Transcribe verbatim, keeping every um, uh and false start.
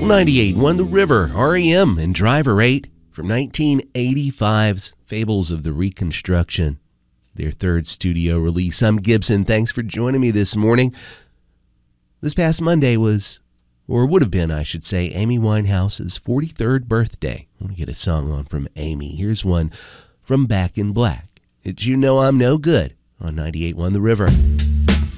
ninety-eight point one The River, R E M, and Driver eight from nineteen eighty-five's Fables of the Reconstruction, their third studio release. I'm Gibson. Thanks for joining me this morning. This past Monday was, or would have been, I should say, Amy Winehouse's forty-third birthday. I want to get a song on from Amy. Here's one from Back in Black. It's You Know I'm No Good on ninety-eight point one The River.